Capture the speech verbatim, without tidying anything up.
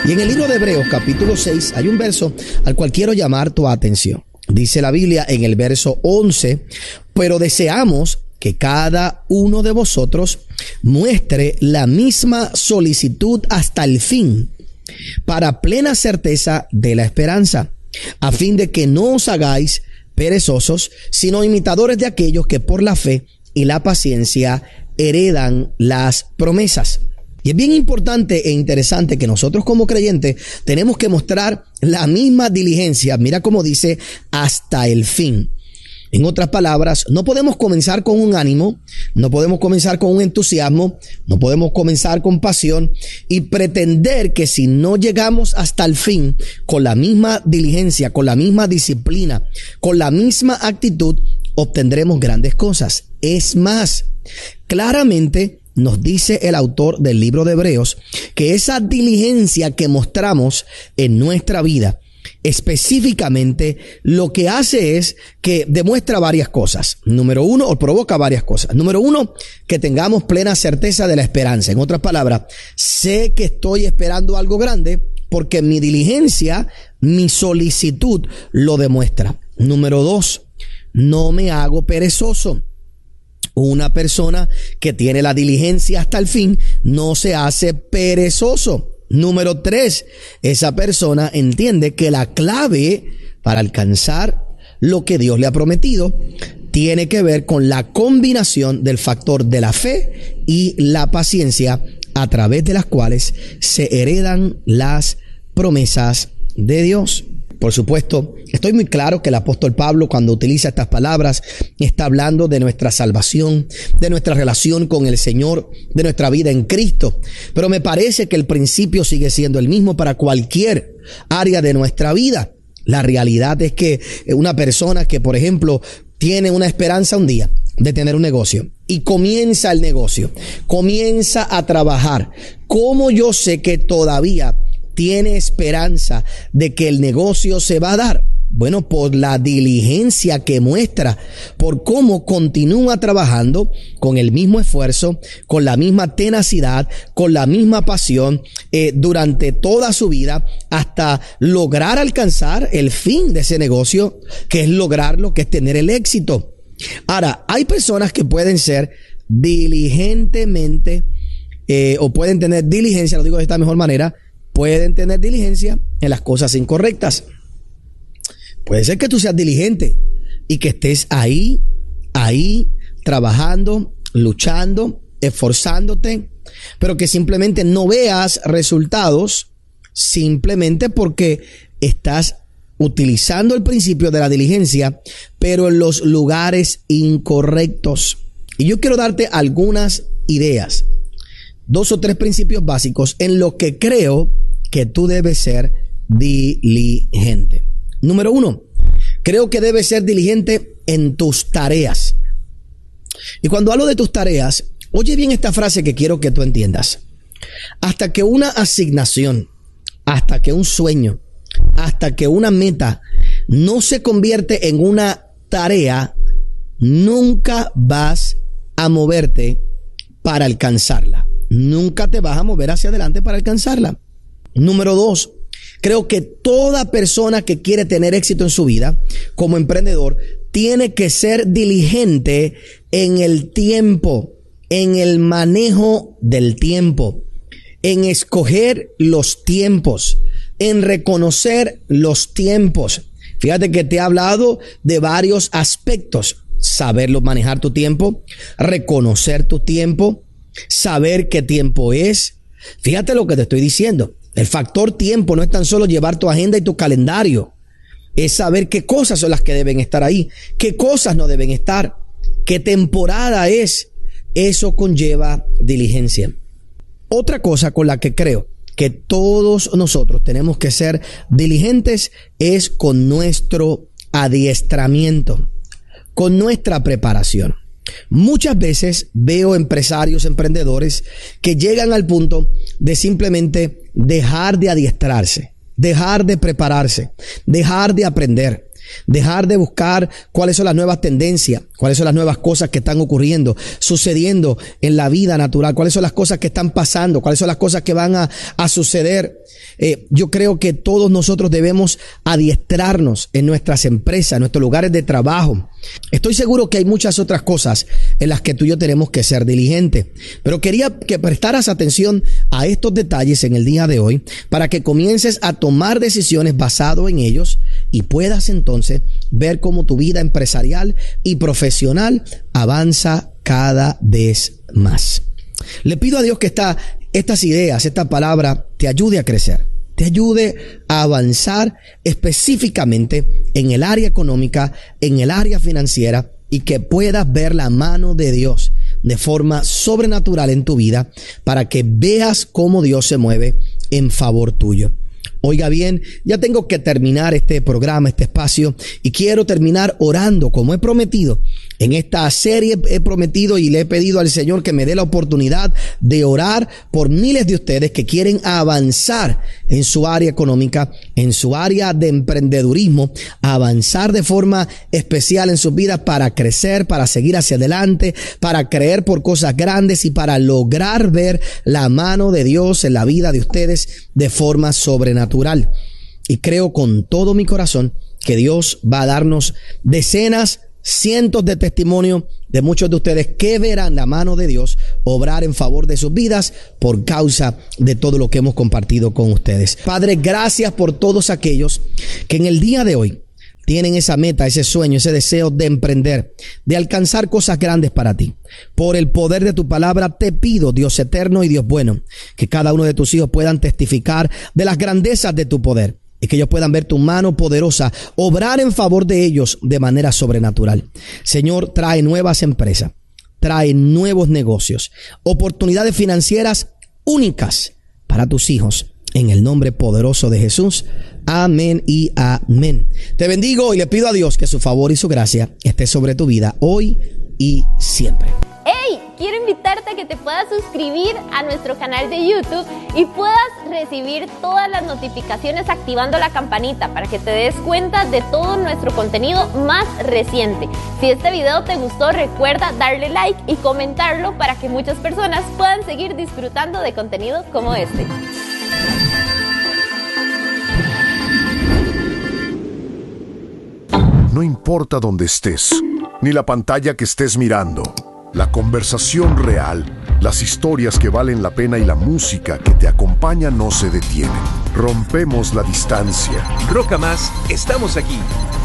Y en el libro de Hebreos, capítulo seis, hay un verso al cual quiero llamar tu atención. Dice la Biblia en el verso once, pero deseamos que cada uno de vosotros muestre la misma solicitud hasta el fin, para plena certeza de la esperanza, a fin de que no os hagáis perezosos, sino imitadores de aquellos que por la fe y la paciencia heredan las promesas. Y es bien importante e interesante que nosotros como creyentes tenemos que mostrar la misma diligencia. Mira cómo dice, hasta el fin. En otras palabras, no podemos comenzar con un ánimo, no podemos comenzar con un entusiasmo, no podemos comenzar con pasión y pretender que si no llegamos hasta el fin con la misma diligencia, con la misma disciplina, con la misma actitud, obtendremos grandes cosas. Es más, claramente nos dice el autor del libro de Hebreos que esa diligencia que mostramos en nuestra vida, específicamente lo que hace es que demuestra varias cosas. Número uno, o provoca varias cosas. Número uno, que tengamos plena certeza de la esperanza. En otras palabras, sé que estoy esperando algo grande porque mi diligencia, mi solicitud lo demuestra. Número dos, no me hago perezoso. Una persona que tiene la diligencia hasta el fin no se hace perezoso. Número tres, esa persona entiende que la clave para alcanzar lo que Dios le ha prometido tiene que ver con la combinación del factor de la fe y la paciencia, a través de las cuales se heredan las promesas de Dios. Por supuesto, estoy muy claro que el apóstol Pablo, cuando utiliza estas palabras, está hablando de nuestra salvación, de nuestra relación con el Señor, de nuestra vida en Cristo. Pero me parece que el principio sigue siendo el mismo para cualquier área de nuestra vida. La realidad es que una persona que, por ejemplo, tiene una esperanza un día de tener un negocio y comienza el negocio, comienza a trabajar. ¿Cómo yo sé que todavía tiene esperanza de que el negocio se va a dar? Bueno, por la diligencia que muestra, por cómo continúa trabajando con el mismo esfuerzo, con la misma tenacidad, con la misma pasión eh, durante toda su vida, hasta lograr alcanzar el fin de ese negocio, que es lograrlo, que es tener el éxito. Ahora, hay personas que pueden ser diligentemente eh, o pueden tener diligencia, lo digo de esta mejor manera, pueden tener diligencia en las cosas incorrectas. Puede ser que tú seas diligente y que estés ahí, ahí, trabajando, luchando, esforzándote, pero que simplemente no veas resultados simplemente porque estás utilizando el principio de la diligencia, pero en los lugares incorrectos. Y yo quiero darte algunas ideas, dos o tres principios básicos en lo que creo que tú debes ser diligente. Número uno, creo que debes ser diligente en tus tareas. Y cuando hablo de tus tareas, oye bien esta frase que quiero que tú entiendas. Hasta que una asignación, hasta que un sueño, hasta que una meta no se convierte en una tarea, nunca vas a moverte para alcanzarla. Nunca te vas a mover hacia adelante para alcanzarla. Número dos, creo que toda persona que quiere tener éxito en su vida como emprendedor tiene que ser diligente en el tiempo, en el manejo del tiempo, en escoger los tiempos, en reconocer los tiempos. Fíjate que te he hablado de varios aspectos: saberlo manejar tu tiempo, reconocer tu tiempo, saber qué tiempo es. Fíjate lo que te estoy diciendo. El factor tiempo no es tan solo llevar tu agenda y tu calendario. Es saber qué cosas son las que deben estar ahí, qué cosas no deben estar, qué temporada es. Eso conlleva diligencia. Otra cosa con la que creo que todos nosotros tenemos que ser diligentes es con nuestro adiestramiento, con nuestra preparación. Muchas veces veo empresarios, emprendedores que llegan al punto de simplemente dejar de adiestrarse, dejar de prepararse, dejar de aprender. Dejar de buscar cuáles son las nuevas tendencias, cuáles son las nuevas cosas que están ocurriendo, sucediendo en la vida natural, cuáles son las cosas que están pasando, cuáles son las cosas que van a, a suceder. Eh, yo creo que todos nosotros debemos adiestrarnos en nuestras empresas, en nuestros lugares de trabajo. Estoy seguro que hay muchas otras cosas en las que tú y yo tenemos que ser diligentes, pero quería que prestaras atención a estos detalles en el día de hoy para que comiences a tomar decisiones basado en ellos y puedas entonces ver cómo tu vida empresarial y profesional avanza cada vez más. Le pido a Dios que esta, estas ideas, esta palabra te ayude a crecer, te ayude a avanzar específicamente en el área económica, en el área financiera, y que puedas ver la mano de Dios de forma sobrenatural en tu vida para que veas cómo Dios se mueve en favor tuyo. Oiga bien, ya tengo que terminar este programa, este espacio, y quiero terminar orando como he prometido. En esta serie he prometido y le he pedido al Señor que me dé la oportunidad de orar por miles de ustedes que quieren avanzar en su área económica, en su área de emprendedurismo, avanzar de forma especial en sus vidas para crecer, para seguir hacia adelante, para creer por cosas grandes y para lograr ver la mano de Dios en la vida de ustedes de forma sobrenatural. Y creo con todo mi corazón que Dios va a darnos decenas, cientos de testimonios de muchos de ustedes que verán la mano de Dios obrar en favor de sus vidas por causa de todo lo que hemos compartido con ustedes. Padre, gracias por todos aquellos que en el día de hoy tienen esa meta, ese sueño, ese deseo de emprender, de alcanzar cosas grandes para ti. Por el poder de tu palabra te pido, Dios eterno y Dios bueno, que cada uno de tus hijos puedan testificar de las grandezas de tu poder y que ellos puedan ver tu mano poderosa obrar en favor de ellos de manera sobrenatural. Señor, trae nuevas empresas, trae nuevos negocios, oportunidades financieras únicas para tus hijos. En el nombre poderoso de Jesús. Amén y amén. Te bendigo y le pido a Dios que su favor y su gracia esté sobre tu vida hoy y siempre. ¡Hey! Quiero invitarte a que te puedas suscribir a nuestro canal de YouTube y puedas recibir todas las notificaciones activando la campanita para que te des cuenta de todo nuestro contenido más reciente. Si este video te gustó, recuerda darle like y comentarlo para que muchas personas puedan seguir disfrutando de contenido como este. No importa dónde estés, ni la pantalla que estés mirando, la conversación real, las historias que valen la pena y la música que te acompaña no se detienen. Rompemos la distancia. Roca Más, estamos aquí.